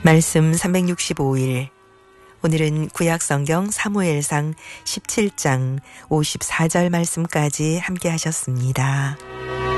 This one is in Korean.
말씀 365일. 오늘은 구약성경 사무엘상 17장 54절 말씀까지 함께 하셨습니다.